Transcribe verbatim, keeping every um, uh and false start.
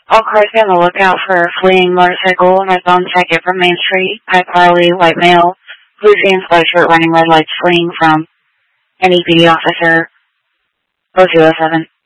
All cars be on the lookout for a fleeing motorcycle, northbound Sackett from Main Street. High Farley, white male, blue jeans, white shirt, running red lights, fleeing from N E P D officer oh two oh seven.